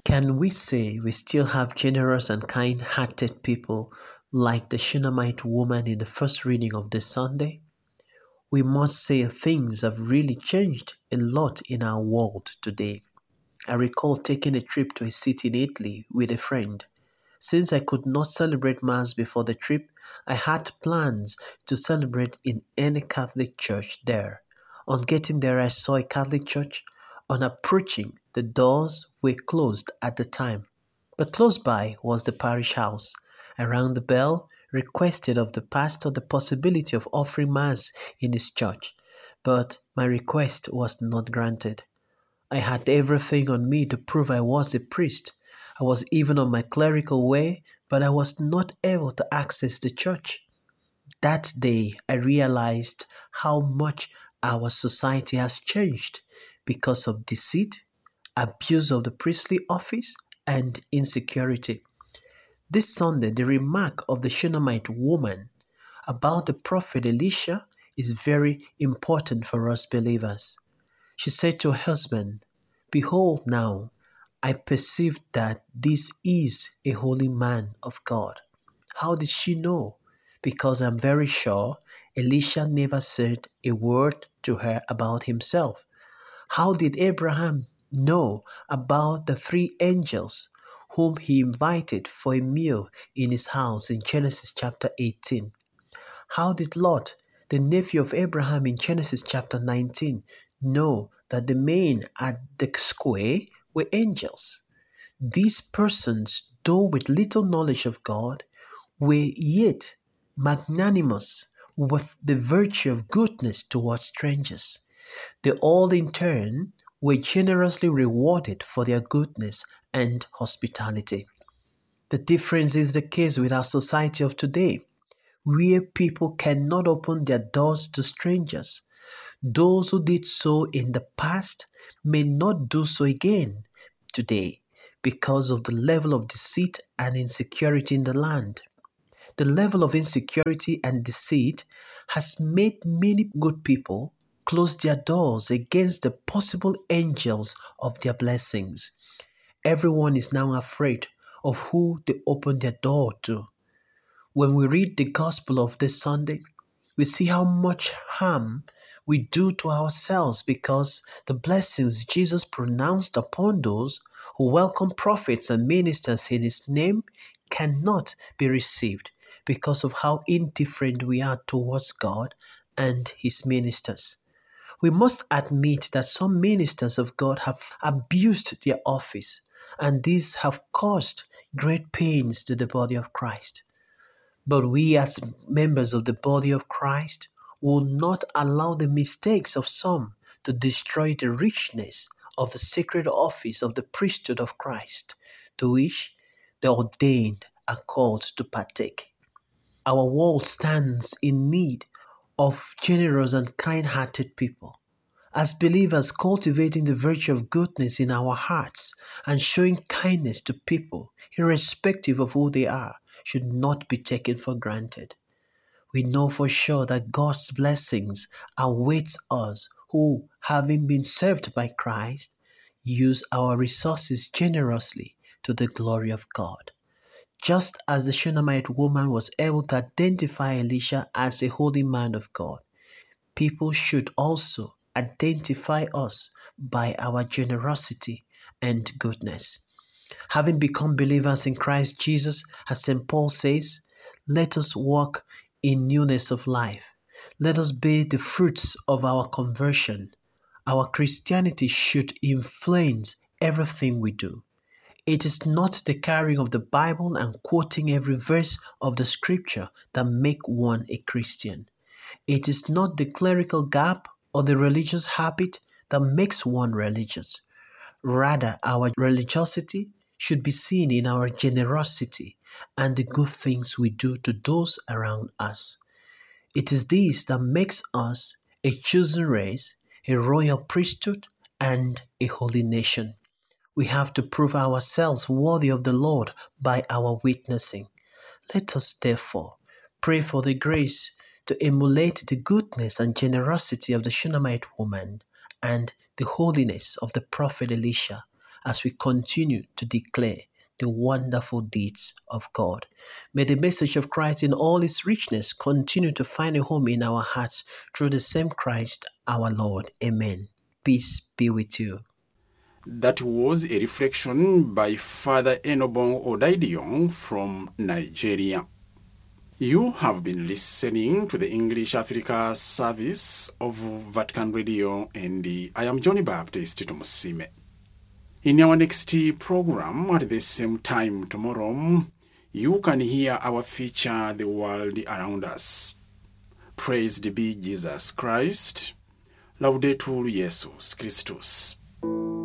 Can we say we still have generous and kind-hearted people like the Shunammite woman in the first reading of this Sunday? We must say things have really changed a lot in our world today. I recall taking a trip to a city in Italy with a friend. Since I could not celebrate Mass before the trip, I had plans to celebrate in any Catholic church there. On getting there, I saw a Catholic church. On approaching, the doors were closed at the time, but close by was the parish house. I rang the bell, requested of the pastor the possibility of offering Mass in his church, but my request was not granted. I had everything on me to prove I was a priest. I was even on my clerical way, but I was not able to access the church. That day, I realized how much our society has changed because of deceit, abuse of the priestly office, and insecurity. This Sunday, the remark of the Shunammite woman about the prophet Elisha is very important for us believers. She said to her husband, "Behold now, I perceive that this is a holy man of God." How did she know? Because I'm very sure Elisha never said a word to her about himself. How did Abraham know about the three angels whom he invited for a meal in his house in Genesis chapter 18? How did Lot, the nephew of Abraham in Genesis chapter 19, know that the men at the square were angels? These persons, though with little knowledge of God, were yet magnanimous with the virtue of goodness towards strangers. They all in turn were generously rewarded for their goodness and hospitality. The difference is the case with our society of today, where people cannot open their doors to strangers. Those who did so in the past may not do so again today because of the level of deceit and insecurity in the land. The level of insecurity and deceit has made many good people close their doors against the possible angels of their blessings. Everyone is now afraid of who they open their door to. When we read the Gospel of this Sunday, we see how much harm we do to ourselves because the blessings Jesus pronounced upon those who welcome prophets and ministers in His name cannot be received because of how indifferent we are towards God and His ministers. We must admit that some ministers of God have abused their office, and these have caused great pains to the body of Christ. But we, as members of the body of Christ, will not allow the mistakes of some to destroy the richness of the sacred office of the priesthood of Christ, to which the ordained are called to partake. Our world stands in need of generous and kind-hearted people. As believers, cultivating the virtue of goodness in our hearts and showing kindness to people, irrespective of who they are, should not be taken for granted. We know for sure that God's blessings awaits us who, having been served by Christ, use our resources generously to the glory of God. Just as the Shunammite woman was able to identify Elisha as a holy man of God, people should also identify us by our generosity and goodness. Having become believers in Christ Jesus, as St. Paul says, let us walk in newness of life. Let us bear the fruits of our conversion. Our Christianity should influence everything we do. It is not the carrying of the Bible and quoting every verse of the scripture that make one a Christian. It is not the clerical garb or the religious habit that makes one religious. Rather, our religiosity should be seen in our generosity and the good things we do to those around us. It is this that makes us a chosen race, a royal priesthood, and a holy nation. We have to prove ourselves worthy of the Lord by our witnessing. Let us therefore pray for the grace to emulate the goodness and generosity of the Shunammite woman and the holiness of the prophet Elisha as we continue to declare the wonderful deeds of God. May the message of Christ in all its richness continue to find a home in our hearts through the same Christ our Lord. Amen. Peace be with you. That was a reflection by Father Enobong Odaidion from Nigeria. You have been listening to the English Africa service of Vatican Radio, and I am Johnny Baptist Tumusime. In our next program at the same time tomorrow, you can hear our feature, The World Around Us. Praised be Jesus Christ. Laudetur Jesus Christus.